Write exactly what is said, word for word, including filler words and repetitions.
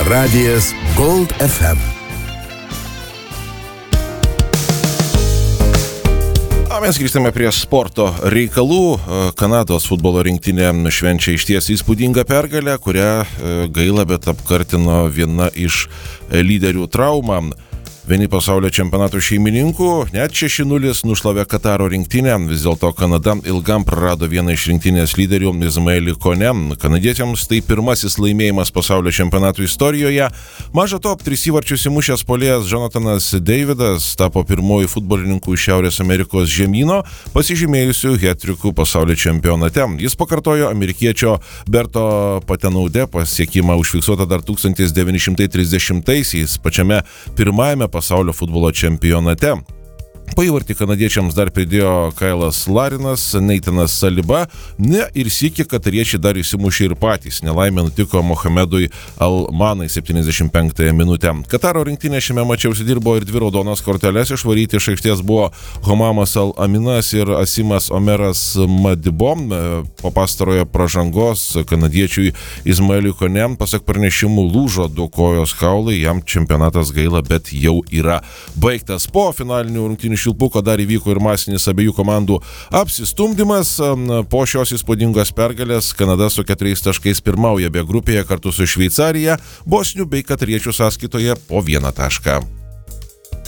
Radijas Gold F M. Mes grįžtame prie sporto reikalų. Kanados futbolo rinktinė švenčia išties įspūdingą pergalę, kurią gaila, bet apkartino viena iš lyderių traumą. Vieni pasaulio čempionatų šeimininkų net šeši nulis nušlavė Kataro rinktinę. Vis dėlto Kanada ilgam prarado vieną iš rinktinės lyderių Izmaelį Kone. Kanadiečiams tai pirmasis laimėjimas pasaulio čempionatų istorijoje. Maža to, tris įvarčius įmušęs puolėjas Jonathanas Davidas tapo pirmoju futbolininku iš Šiaurės Amerikos žemyno, pasižymėjusiu hat-triku pasaulio čempionate. Jis pakartojo amerikiečio Berto Patenaude pasiekimą užfiksuotą dar tūkstantis devyni šimtai trisdešimtaisiais pačiame pirmajame pasaulio futbolo čempionate. Po įvartį kanadiečiams dar pridėjo Kailas Larinas, Neitanas Saliba, ne ir sykį katariečiai dar įsimušė ir patys. Nelaimė nutiko Mohamedui Al-Manai septyniasdešimt penktąją minutę. Kataro rinktinė šiame mače užsidirbo ir dvi raudonas korteles, išvaryti iš aikštės buvo Homamas Al-Aminas ir Asimas Omeras Madibom. Po pastarojo pražangos kanadiečiui Izmaeliui Kone, pasak pranešimų, lūžo du kojos kaulai, jam čempionatas gaila, bet jau yra baigtas. Po finalinių rungtynių šilpuko dar įvyko ir masinis abiejų komandų apsistumdymas. Po šios įspūdingos pergalės Kanada su keturiais taškais pirmauja B grupėje kartu su Šveicarija, bosnių bei katariečių sąskaitoje po vieną tašką.